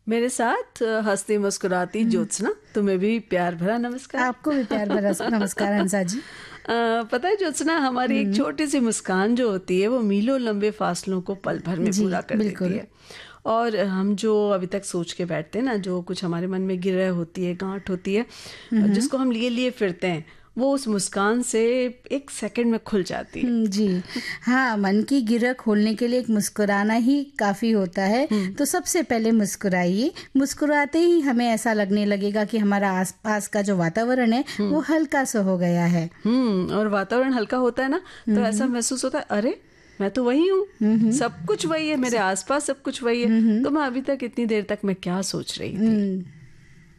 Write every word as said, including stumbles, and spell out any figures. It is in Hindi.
मेरे साथ अ, हंसती मुस्कुराती ज्योत्सना, तुम्हें भी प्यार भरा नमस्कार। आपको भी प्यार भरा नमस्कार हंसा जी। अ, पता है ज्योत्सना, हमारी एक छोटी सी मुस्कान जो होती है वो मीलों लंबे फासलों को पल भर में जी पूरा कर देती बिल्कुल। है। और हम जो अभी तक सोच के बैठते हैं ना, जो कुछ हमारे मन में गिरह होती है, गांठ होती है, जिसको हम लिए लिए फिरते हैं, वो उस मुस्कान से एक सेकंड में खुल जाती है। हम्म, जी हाँ, मन की गिरह खोलने के लिए एक मुस्कुराना ही काफी होता है। तो सबसे पहले मुस्कुराइए। मुस्कुराते ही हमें ऐसा लगने लगेगा कि हमारा आसपास का जो वातावरण है वो हल्का सा हो गया है। हम्म और वातावरण हल्का होता है ना, तो ऐसा महसूस होता है, अरे मैं तो वही हूँ, सब कुछ वही है, मेरे आसपास सब कुछ वही है, तो मैं अभी तक इतनी देर तक मैं क्या सोच रही थी।